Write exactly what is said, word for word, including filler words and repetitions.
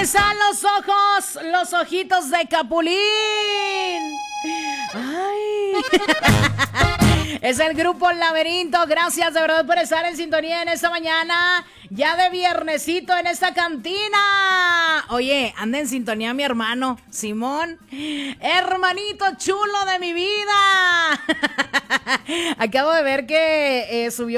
están los ojos, los ojitos de Capulín? Ay. Es el grupo Laberinto. Gracias de verdad por estar en sintonía en esta mañana. Ya de viernesito en esta cantina. Oye, anda en sintonía mi hermano Simón. Hermanito chulo de mi vida. Acabo de ver que eh, subió